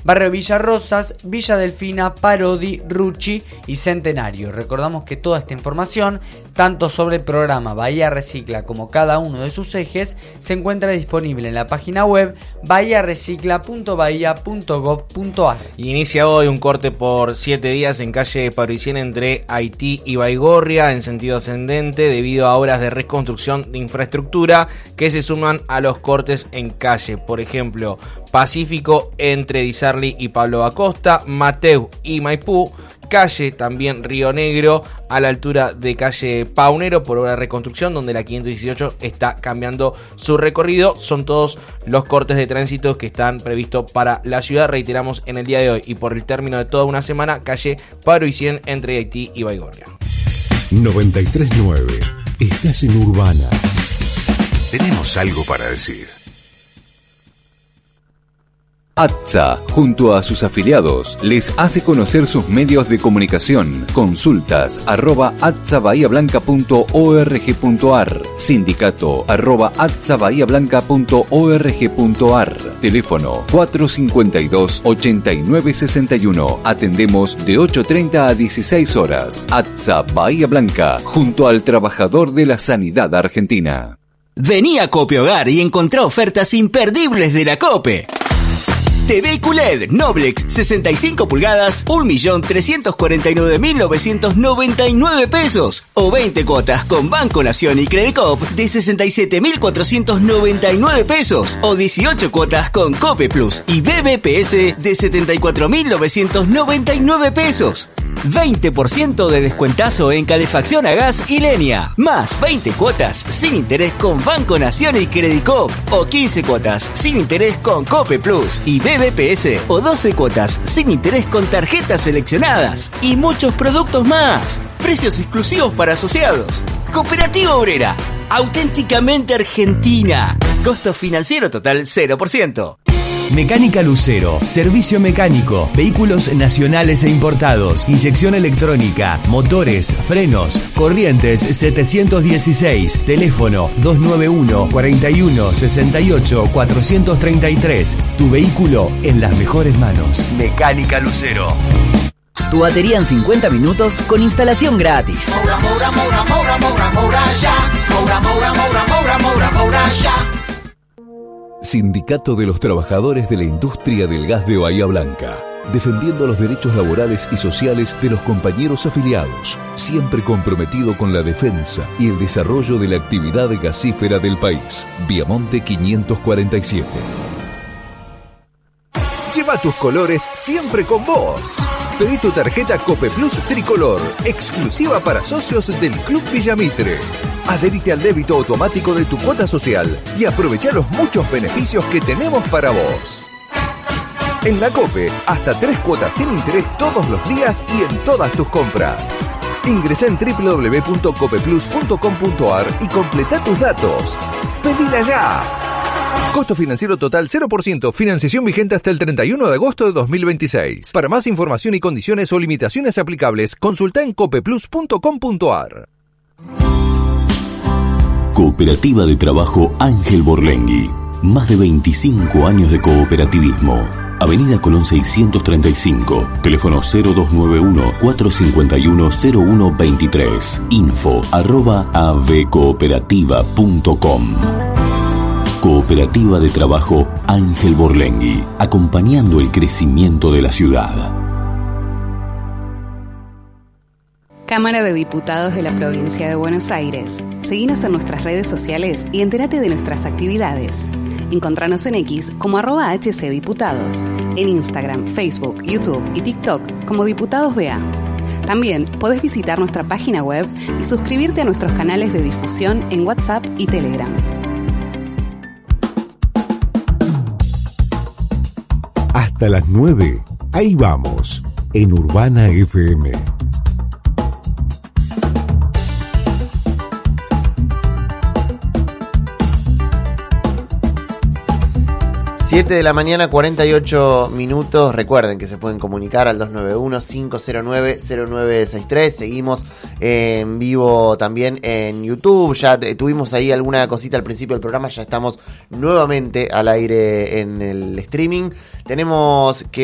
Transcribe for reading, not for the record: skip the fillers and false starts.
Barrio Villa Rosas, Villa Delfina, Parodi, Rucci y Centenario. Recordamos que toda esta información, tanto sobre el programa Bahía Recicla como cada uno de sus ejes, se encuentra disponible en la página web bahiarecicla.bahia.gov.ar. Y inicia hoy un corte por 7 días en calle Parisien entre Haití y Baigorria en sentido ascendente debido a obras de reconstrucción de infraestructura que se suman a los cortes en calle. Por ejemplo, Pacífico entre Di Sarli y Pablo Acosta, Mateu y Maipú, calle también Río Negro a la altura de calle Paunero por obra de reconstrucción, donde la 518 está cambiando su recorrido. Son todos los cortes de tránsito que están previstos para la ciudad, reiteramos, en el día de hoy y por el término de toda una semana, calle Parisien entre Haití y Baigorria. 93.9. Estás en Urbana. Tenemos algo para decir. ATSA, junto a sus afiliados, les hace conocer sus medios de comunicación. Consultas @atsabahiablanca.org.ar, sindicato @atsabahiablanca.org.ar, teléfono 452-8961. Atendemos de 8:30 a 16 horas. ATSA Bahía Blanca, junto al trabajador de la sanidad argentina. Vení a Cope Hogar y encontrá ofertas imperdibles de la Cope. TV QLED Noblex 65 pulgadas, 1.349.999 pesos o 20 cuotas con Banco Nación y Credicop de 67.499 pesos o 18 cuotas con Cope Plus y BBPS de 74.999 pesos. 20% de descuentazo en calefacción a gas y leña, más 20 cuotas sin interés con Banco Nación y Credicop o 15 cuotas sin interés con Cope Plus y BBPS o 12 cuotas sin interés con tarjetas seleccionadas y muchos productos más. Precios exclusivos para asociados. Cooperativa Obrera, auténticamente argentina. Costo financiero total 0%. Mecánica Lucero, servicio mecánico, vehículos nacionales e importados, inyección electrónica, motores, frenos, corrientes 716, teléfono 291 41 68 433. Tu vehículo en las mejores manos. Mecánica Lucero. Tu batería en 50 minutos con instalación gratis. Moura, Moura, Moura, Moura, Moura, Moura, ya. Moura, Moura, Moura, Moura, Moura, Moura, ya. Sindicato de los Trabajadores de la Industria del Gas de Bahía Blanca, defendiendo los derechos laborales y sociales de los compañeros afiliados, siempre comprometido con la defensa y el desarrollo de la actividad gasífera del país. Viamonte 547. Lleva tus colores siempre con vos. Pedí tu tarjeta Cope Plus Tricolor, exclusiva para socios del Club Villamitre. Adherite al débito automático de tu cuota social y aprovecha los muchos beneficios que tenemos para vos. En la Cope, hasta 3 cuotas sin interés todos los días y en todas tus compras. Ingresa en www.copeplus.com.ar y completa tus datos. ¡Pedila ya! Costo financiero total 0%. Financiación vigente hasta el 31 de agosto de 2026. Para más información y condiciones o limitaciones aplicables, consulta en copeplus.com.ar. Cooperativa de Trabajo Ángel Borlengui. Más de 25 años de cooperativismo. Avenida Colón 635. Teléfono 0291-451-0123. info@avcooperativa.com. Cooperativa de Trabajo Ángel Borlengui. Acompañando el crecimiento de la ciudad. Cámara de Diputados de la Provincia de Buenos Aires. Seguinos en nuestras redes sociales y entérate de nuestras actividades. Encontranos en X como @HCDiputados, en Instagram, Facebook, YouTube y TikTok como Diputados BA. También podés visitar nuestra página web y suscribirte a nuestros canales de difusión en WhatsApp y Telegram. Hasta las 9, ahí vamos, en Urbana FM. Siete de la mañana, 48 minutos. Recuerden que se pueden comunicar al 291-509-0963. Seguimos en vivo también en YouTube. Ya tuvimos ahí alguna cosita al principio del programa. Ya estamos nuevamente al aire en el streaming. Tenemos que